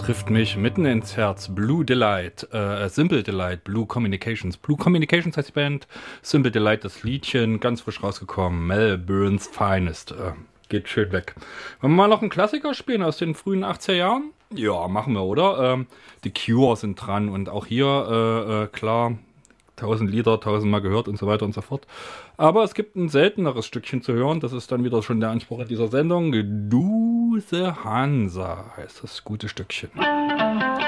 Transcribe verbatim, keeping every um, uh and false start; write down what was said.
trifft mich mitten ins Herz. Blue Delight, äh, Simple Delight, Blue Communications. Blue Communications heißt die Band, Simple Delight das Liedchen, ganz frisch rausgekommen. Melbourne's Finest. Äh, geht schön weg. Wollen wir mal noch einen Klassiker spielen aus den frühen achtziger Jahren? Ja, machen wir, oder? Ähm, die Cure sind dran und auch hier, äh, äh, klar, tausend Lieder, tausendmal gehört und so weiter und so fort. Aber es gibt ein selteneres Stückchen zu hören. Das ist dann wieder schon der Anspruch in dieser Sendung. Duse Hansa heißt das gute Stückchen.